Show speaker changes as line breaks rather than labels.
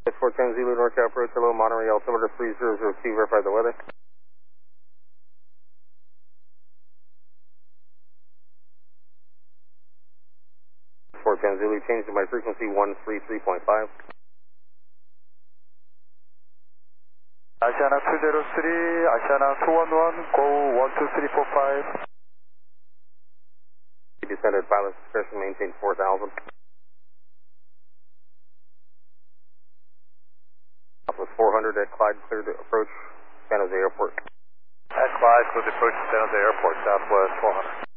410 Zulu NorCal approach, hello, Monterey altimeter 3002, verify the weather. 410 Zulu, change to my frequency 133.5.
Asiana 203, Asiana 211, go 12345.
Descended pilot discretion, maintain 4,000. Southwest 400 at Clyde, clear to approach San Jose Airport.
At Clyde, clear to approach San Jose Airport, Southwest 400.